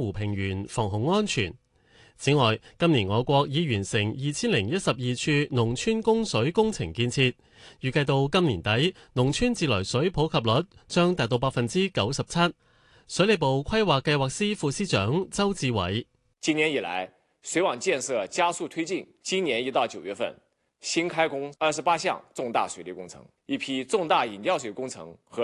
湖平原防洪安全。此外，今年我國已完成2012處農村供水工程建設，預計到今年底，農村自來水普及率將達到97%。水利部規劃計劃司副司長周志偉： 今年以來，水網建設加速推進，今年1到9月份，新開工28項重大水利工程，一批重大引調水工程和